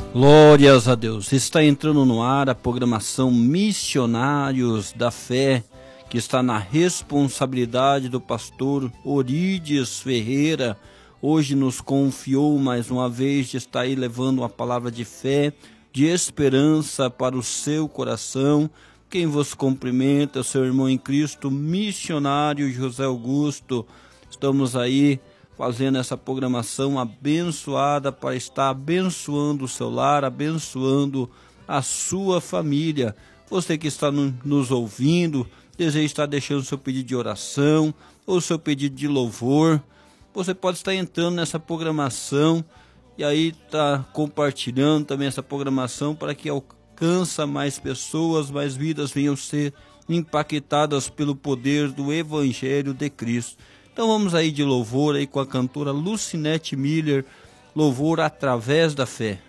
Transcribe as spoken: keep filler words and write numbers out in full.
Glórias a Deus. Está entrando no ar a programação Missionários da Fé, que está na responsabilidade do pastor Orídias Ferreira. Hoje nos confiou mais uma vez de estar aí levando uma palavra de fé, de esperança para o seu coração. Quem vos cumprimenta é o seu irmão em Cristo, missionário José Augusto. Estamos aí fazendo essa programação abençoada para estar abençoando o seu lar, abençoando a sua família. Você que está no, nos ouvindo, deseja estar deixando seu pedido de oração ou seu pedido de louvor, você pode estar entrando nessa programação e aí está compartilhando também essa programação para que alcance mais pessoas, mais vidas venham ser impactadas pelo poder do Evangelho de Cristo. Então vamos aí de louvor aí com a cantora Lucinete Miller, louvor através da fé.